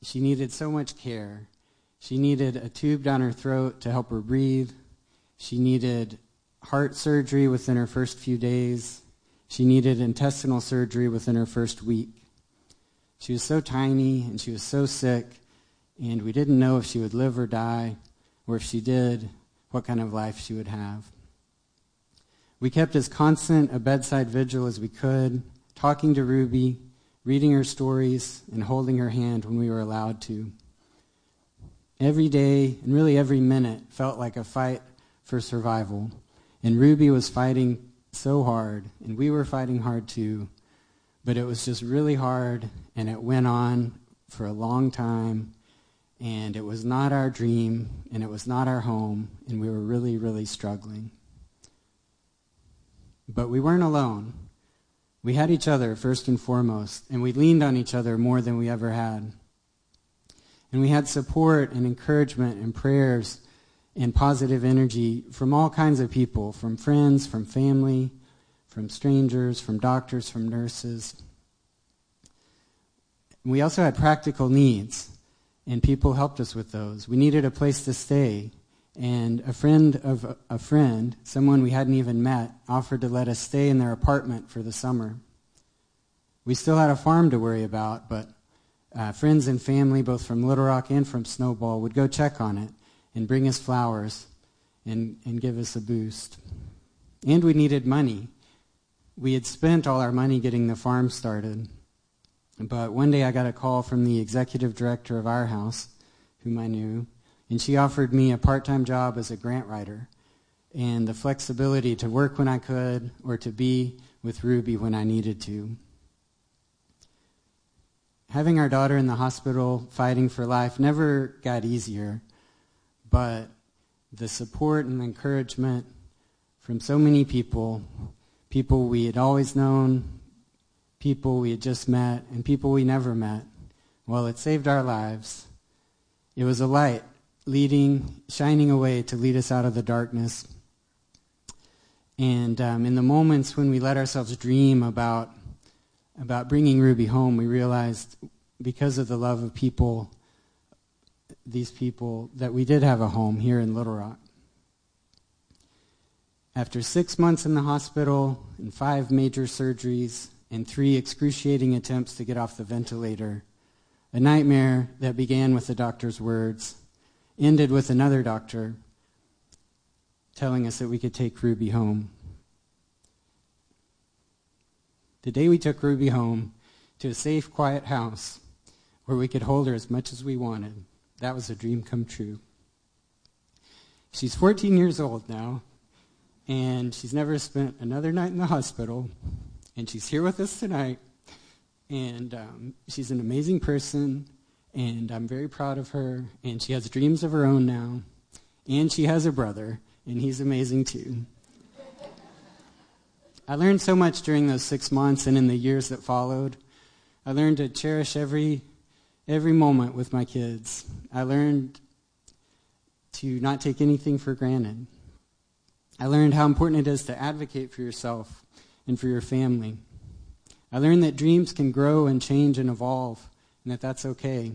she needed so much care. She needed a tube down her throat to help her breathe. She needed heart surgery within her first few days. She needed intestinal surgery within her first week. She was so tiny and she was so sick, and we didn't know if she would live or die, or if she did, what kind of life she would have. We kept as constant a bedside vigil as we could, talking to Ruby, reading her stories, and holding her hand when we were allowed to. Every day, and really every minute, felt like a fight for survival. And Ruby was fighting so hard, and we were fighting hard too. But it was just really hard, and it went on for a long time, and it was not our dream, and it was not our home, and we were really, really struggling. But we weren't alone. We had each other first and foremost, and we leaned on each other more than we ever had. And we had support and encouragement and prayers and positive energy from all kinds of people, from friends, from family, from strangers, from doctors, from nurses. We also had practical needs, and people helped us with those. We needed a place to stay, and a friend of a friend, someone we hadn't even met, offered to let us stay in their apartment for the summer. We still had a farm to worry about, but friends and family, both from Little Rock and from Snowball, would go check on it and bring us flowers and give us a boost. And we needed money. We had spent all our money getting the farm started. But one day I got a call from the executive director of our house, whom I knew, and she offered me a part-time job as a grant writer and the flexibility to work when I could or to be with Ruby when I needed to. Having our daughter in the hospital fighting for life never got easier, but the support and encouragement from so many people we had always known, people we had just met, and people we never met, well, it saved our lives. It was a light shining away to lead us out of the darkness. And in the moments when we let ourselves dream about bringing Ruby home, we realized, because of the love of people, these people, that we did have a home here in Little Rock. After 6 months in the hospital and 5 major surgeries and 3 excruciating attempts to get off the ventilator, a nightmare that began with the doctor's words ended with another doctor telling us that we could take Ruby home. The day we took Ruby home to a safe, quiet house where we could hold her as much as we wanted, that was a dream come true. She's 14 years old now, and she's never spent another night in the hospital, and she's here with us tonight, and she's an amazing person, and I'm very proud of her, and she has dreams of her own now, and she has a brother, and he's amazing too. I learned so much during those 6 months and in the years that followed. I learned to cherish every moment with my kids. I learned to not take anything for granted. I learned how important it is to advocate for yourself and for your family. I learned that dreams can grow and change and evolve, and that that's okay.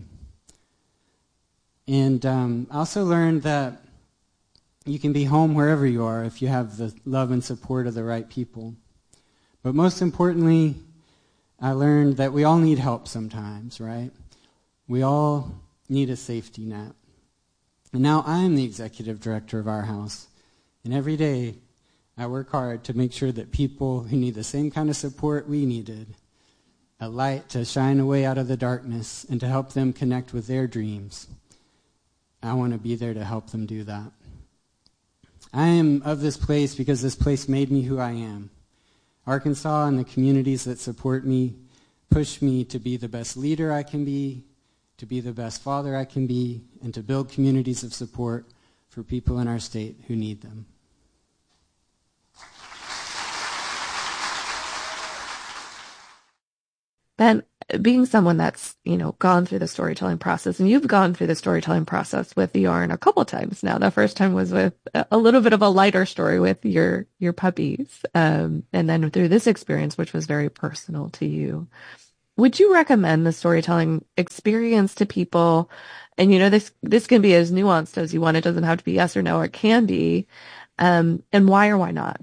And I also learned that you can be home wherever you are if you have the love and support of the right people. But most importantly, I learned that we all need help sometimes, right? We all need a safety net. And now I'm the executive director of our house. And every day, I work hard to make sure that people who need the same kind of support we needed, a light to shine away out of the darkness and to help them connect with their dreams, I want to be there to help them do that. I am of this place because this place made me who I am. Arkansas and the communities that support me push me to be the best leader I can be, to be the best father I can be, and to build communities of support for people in our state who need them. Ben, being someone that's, gone through the storytelling process, and you've gone through the storytelling process with Yarn a couple times now. The first time was with a little bit of a lighter story with your puppies. And then through this experience, which was very personal to you. Would you recommend the storytelling experience to people? And this can be as nuanced as you want. It doesn't have to be yes or no, or it can be. And why or why not?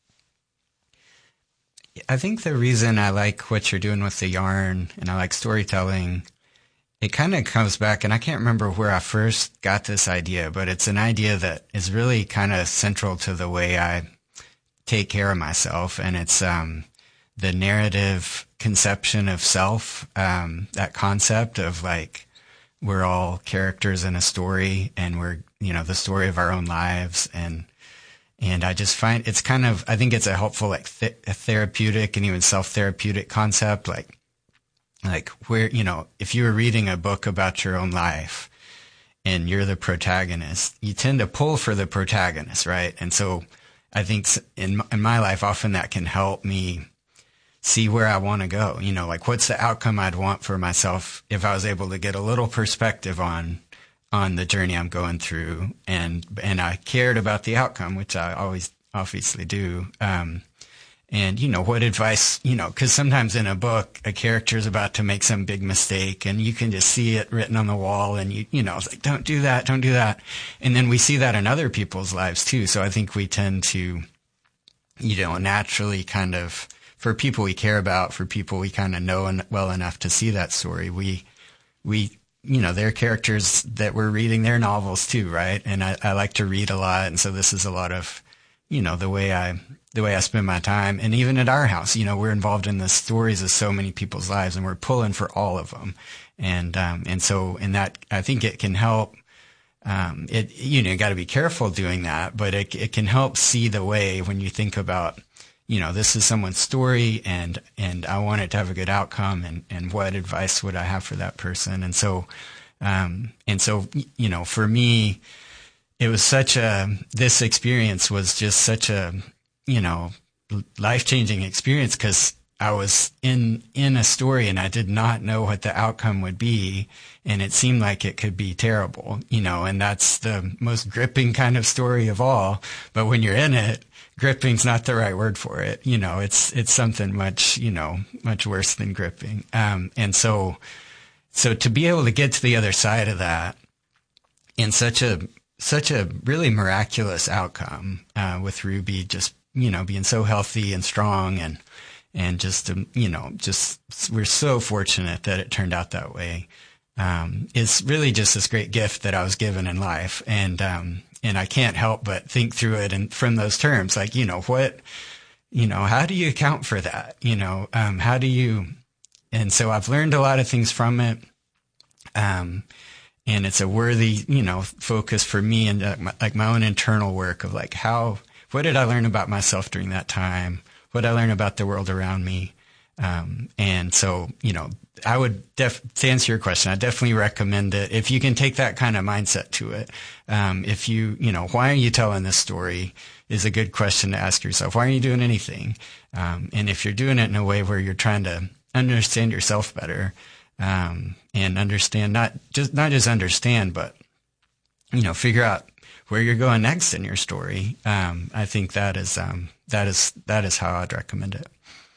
I think the reason I like what you're doing with the yarn and I like storytelling, it kind of comes back, and I can't remember where I first got this idea, but it's an idea that is really kind of central to the way I take care of myself. And it's the narrative conception of self, that concept of like, we're all characters in a story and we're, the story of our own lives. And I just find it's kind of, I think it's a helpful, like a therapeutic and even self-therapeutic concept. Like where, if you were reading a book about your own life and you're the protagonist, you tend to pull for the protagonist, right? And so I think in my life, often that can help me see where I want to go. Like what's the outcome I'd want for myself if I was able to get a little perspective on the journey I'm going through, and I cared about the outcome, which I always obviously do. And what advice, because sometimes in a book, a character is about to make some big mistake and you can just see it written on the wall and it's like, don't do that. And then we see that in other people's lives too. So I think we tend to, naturally kind of, for people we care about, for people we kind of know well enough to see that story, we they're characters that we're reading their novels too, right? And I like to read a lot. And so this is a lot of, the way I spend my time. And even at our house, we're involved in the stories of so many people's lives and we're pulling for all of them. And so in that, I think it can help, you got to be careful doing that, but it can help see the way when you think about, this is someone's story and I want it to have a good outcome and what advice would I have for that person? And so, for me, it was this experience was just such a, life-changing experience because I was in a story and I did not know what the outcome would be. And it seemed like it could be terrible, and that's the most gripping kind of story of all. But when you're in it, gripping's not the right word for it. It's something much, much worse than gripping. And so to be able to get to the other side of that in such a really miraculous outcome, with Ruby just, being so healthy and strong and just, we're so fortunate that it turned out that way. It's really just this great gift that I was given in life. And I can't help but think through it and from those terms, like, how do you account for that? How do you, and so I've learned a lot of things from it. And it's a worthy, focus for me and like my own internal work of like, what did I learn about myself during that time? What did I learn about the world around me? And so, I would to answer your question, I definitely recommend it. If you can take that kind of mindset to it. If you, why are you telling this story is a good question to ask yourself. Why are you doing anything? And if you're doing it in a way where you're trying to understand yourself better, and understand, not just understand, but, figure out where you're going next in your story. I think that is how I'd recommend it.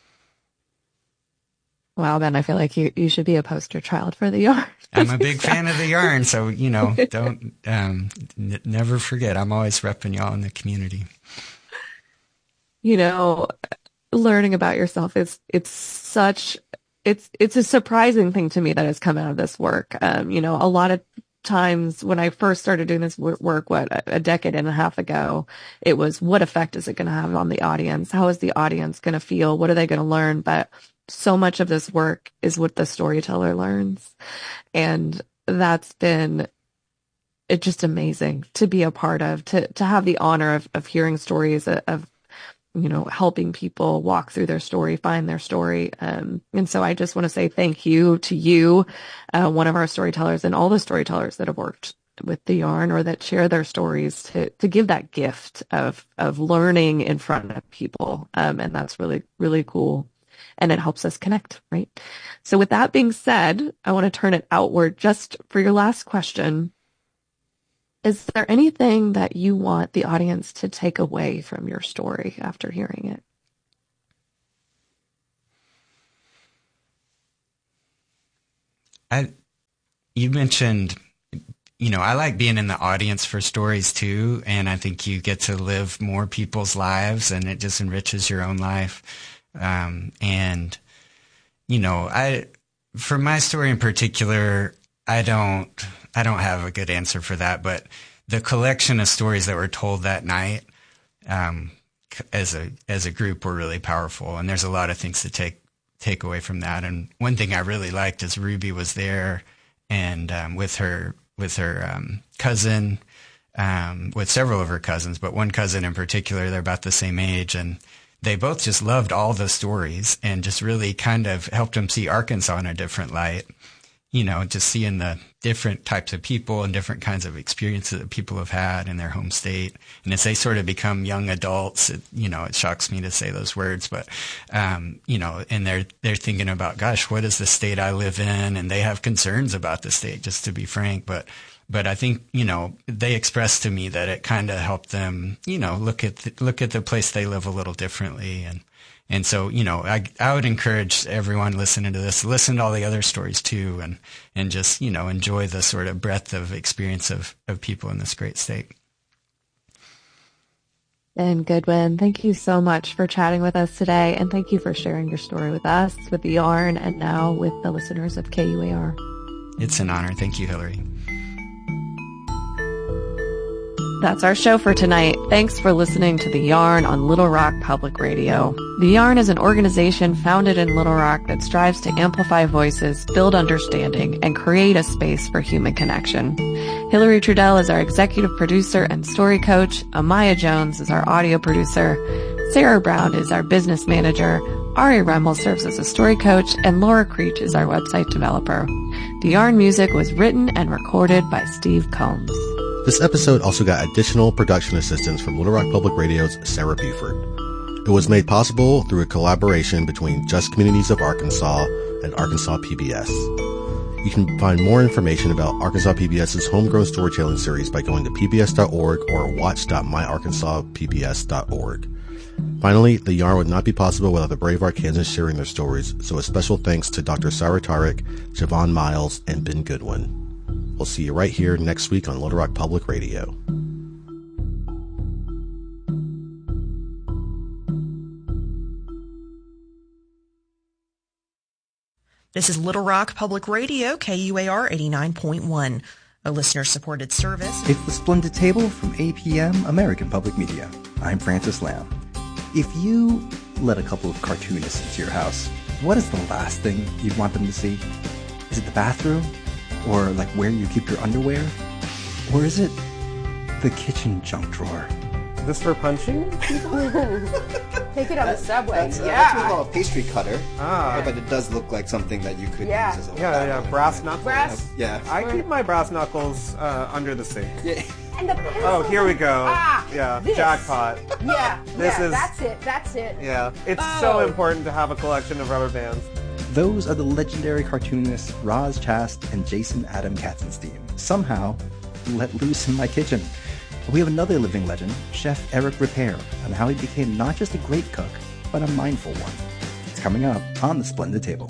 Wow, Ben, I feel like you should be a poster child for the yarn. I'm a big fan of the yarn, so, don't, never forget. I'm always repping y'all in the community. Learning about yourself it's a surprising thing to me that has come out of this work. A lot of times when I first started doing this work, a decade and a half ago, it was, what effect is it going to have on the audience? How is the audience going to feel? What are they going to learn? But so much of this work is what the storyteller learns. And that's been just amazing to be a part of, to have the honor of hearing stories of helping people walk through their story, find their story. And so I just want to say thank you to you, one of our storytellers, and all the storytellers that have worked with the yarn or that share their stories to give that gift of learning in front of people. And that's really, really cool. And it helps us connect, right? So with that being said, I want to turn it outward just for your last question. Is there anything that you want the audience to take away from your story after hearing it? you mentioned, I like being in the audience for stories too, and I think you get to live more people's lives, and it just enriches your own life. For my story in particular, I don't have a good answer for that, but the collection of stories that were told that night, as a group, were really powerful, and there's a lot of things to take away from that. And one thing I really liked is Ruby was there, and with her cousin, with several of her cousins, but one cousin in particular, they're about the same age, and they both just loved all the stories and just really kind of helped them see Arkansas in a different light. Just seeing the different types of people and different kinds of experiences that people have had in their home state. And as they sort of become young adults, it shocks me to say those words, but, and they're thinking about, gosh, what is the state I live in? And they have concerns about the state, just to be frank. But I think, they expressed to me that it kind of helped them, look at the place they live a little differently. And so, I would encourage everyone listening to this, listen to all the other stories too, and just, enjoy the sort of breadth of experience of people in this great state. Ben Goodwin, thank you so much for chatting with us today, and thank you for sharing your story with us, with the Yarn, and now with the listeners of KUAR. It's an honor. Thank you, Hillary. That's our show for tonight. Thanks for listening to The Yarn on Little Rock Public Radio. The Yarn is an organization founded in Little Rock that strives to amplify voices, build understanding, and create a space for human connection. Hillary Trudell is our executive producer and story coach. Amaya Jones is our audio producer. Sarah Brown is our business manager. Ari Remmel serves as a story coach, and Laura Creech is our website developer. The Yarn music was written and recorded by Steve Combs. This episode also got additional production assistance from Little Rock Public Radio's Sarah Buford. It was made possible through a collaboration between Just Communities of Arkansas and Arkansas PBS. You can find more information about Arkansas PBS's homegrown storytelling series by going to pbs.org or watch.myarkansaspbs.org. Finally, The Yarn would not be possible without the brave Arkansans sharing their stories, so a special thanks to Dr. Sarah Tarek, Javon Miles, and Ben Goodwin. We'll see you right here next week on Little Rock Public Radio. This is Little Rock Public Radio, KUAR 89.1, a listener-supported service. It's The Splendid Table from APM, American Public Media. I'm Francis Lamb. If you let a couple of cartoonists into your house, what is the last thing you'd want them to see? Is it the bathroom? Or like where you keep your underwear? Or is it the kitchen junk drawer? Is this for punching people? Take it on the subway. That's what we call a pastry cutter. But it does look like something that you could use as a brass knuckles. Brass? Yeah. I keep my brass knuckles under the sink. Yeah. And the pencil. Oh, here we go. This. Jackpot. That's it. Yeah, it's so important to have a collection of rubber bands. Those are the legendary cartoonists Roz Chast and Jason Adam Katzenstein, somehow let loose in my kitchen. We have another living legend, Chef Eric Repair, on how he became not just a great cook, but a mindful one. It's coming up on The Splendid Table.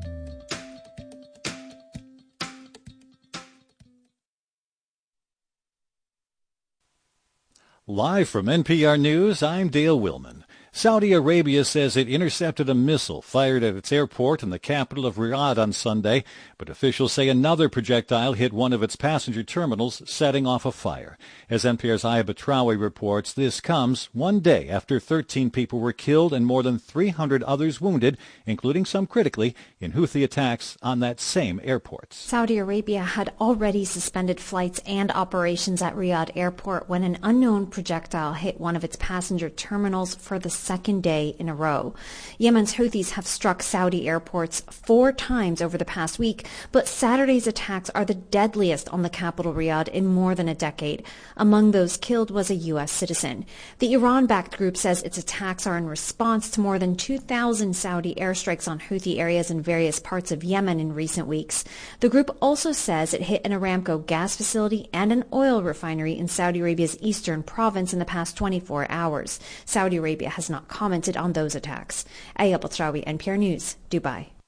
Live from NPR News, I'm Dale Willman. Saudi Arabia says it intercepted a missile fired at its airport in the capital of Riyadh on Sunday, but officials say another projectile hit one of its passenger terminals, setting off a fire. As NPR's Aya Batrawi reports, this comes one day after 13 people were killed and more than 300 others wounded, including some critically, in Houthi attacks on that same airport. Saudi Arabia had already suspended flights and operations at Riyadh Airport when an unknown projectile hit one of its passenger terminals for the second day in a row. Yemen's Houthis have struck Saudi airports 4 times over the past week, but Saturday's attacks are the deadliest on the capital Riyadh in more than a decade. Among those killed was a U.S. citizen. The Iran-backed group says its attacks are in response to more than 2,000 Saudi airstrikes on Houthi areas in various parts of Yemen in recent weeks. The group also says it hit an Aramco gas facility and an oil refinery in Saudi Arabia's eastern province in the past 24 hours. Saudi Arabia has not commented on those attacks. Aya Batrawi, NPR News, Dubai.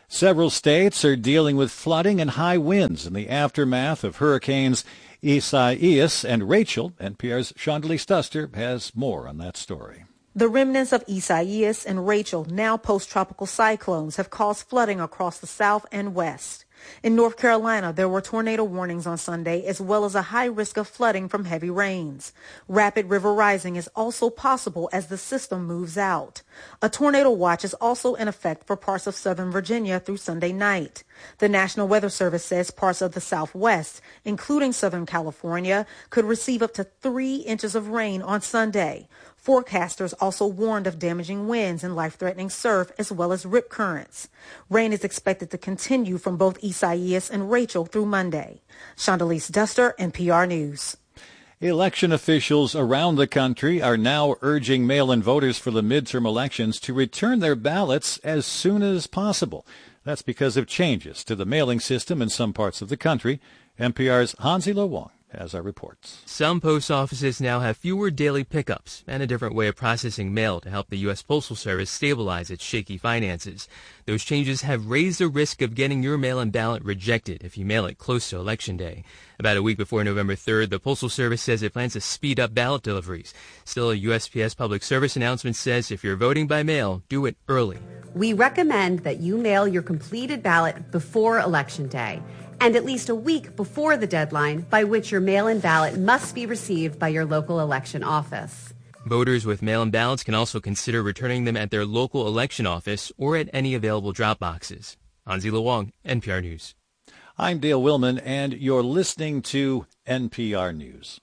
Several states are dealing with flooding and high winds in the aftermath of hurricanes Isaias and Rachel. NPR's Chandelier Stuster has more on that story. The remnants of Isaias and Rachel, now post-tropical cyclones, have caused flooding across the South and West. In North Carolina, there were tornado warnings on Sunday, as well as a high risk of flooding from heavy rains. Rapid river rising is also possible as the system moves out. A tornado watch is also in effect for parts of southern Virginia through Sunday night. The National Weather Service says parts of the Southwest, including Southern California, could receive up to 3 inches of rain on Sunday. Forecasters also warned of damaging winds and life-threatening surf, as well as rip currents. Rain is expected to continue from both Isaias and Rachel through Monday. Chandelier Stuster, NPR News. Election officials around the country are now urging mail-in voters for the midterm elections to return their ballots as soon as possible. That's because of changes to the mailing system in some parts of the country. NPR's Hansi Lo Wang has our reports. Some post offices now have fewer daily pickups and a different way of processing mail to help the U.S. Postal Service stabilize its shaky finances. Those changes have raised the risk of getting your mail-in ballot rejected if you mail it close to Election Day. About a week before November 3rd, the Postal Service says it plans to speed up ballot deliveries. Still, a USPS Public Service announcement says if you're voting by mail, do it early. We recommend that you mail your completed ballot before Election Day, and at least a week before the deadline by which your mail-in ballot must be received by your local election office. Voters with mail-in ballots can also consider returning them at their local election office or at any available drop boxes. Hansi Lo Wang, NPR News. I'm Dale Willman, and you're listening to NPR News.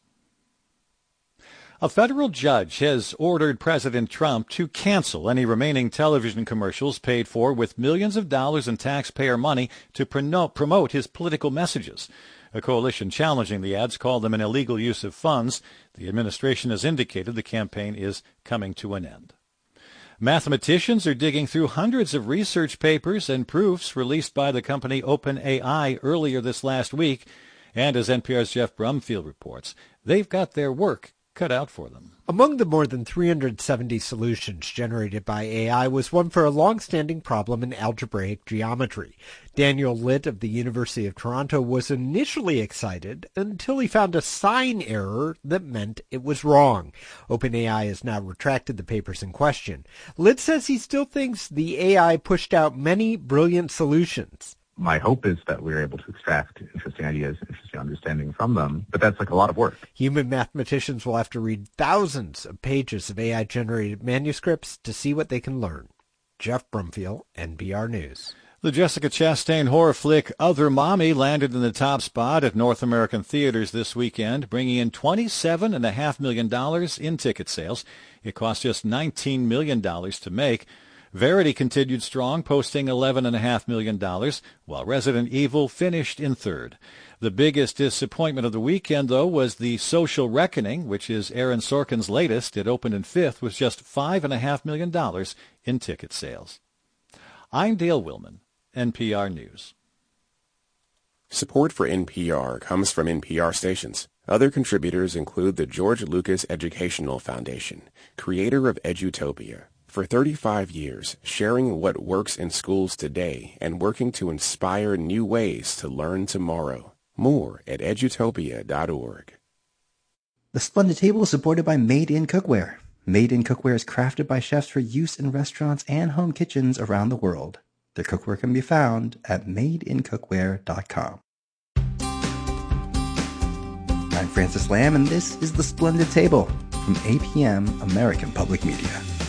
A federal judge has ordered President Trump to cancel any remaining television commercials paid for with millions of dollars in taxpayer money to promote his political messages. A coalition challenging the ads called them an illegal use of funds. The administration has indicated the campaign is coming to an end. Mathematicians are digging through hundreds of research papers and proofs released by the company OpenAI earlier this last week. And as NPR's Jeff Brumfield reports, they've got their work cut out for them. Among the more than 370 solutions generated by AI was one for a long-standing problem in algebraic geometry. Daniel Litt of the University of Toronto was initially excited until he found a sign error that meant it was wrong. OpenAI has now retracted the papers in question. Litt says he still thinks the AI pushed out many brilliant solutions. My hope is that we're able to extract interesting ideas, interesting understanding from them, but that's like a lot of work. Human mathematicians will have to read thousands of pages of AI-generated manuscripts to see what they can learn. Jeff Brumfield, NPR News. The Jessica Chastain horror flick Other Mommy landed in the top spot at North American theaters this weekend, bringing in $27.5 million in ticket sales. It cost just $19 million to make. Verity continued strong, posting $11.5 million, while Resident Evil finished in third. The biggest disappointment of the weekend, though, was The Social Reckoning, which is Aaron Sorkin's latest. It opened in fifth with just $5.5 million in ticket sales. I'm Dale Willman, NPR News. Support for NPR comes from NPR stations. Other contributors include the George Lucas Educational Foundation, creator of Edutopia. For 35 years, sharing what works in schools today and working to inspire new ways to learn tomorrow. More at edutopia.org. The Splendid Table is supported by Made in Cookware. Made in Cookware is crafted by chefs for use in restaurants and home kitchens around the world. Their cookware can be found at madeincookware.com. I'm Francis Lamb, and this is The Splendid Table from APM American Public Media.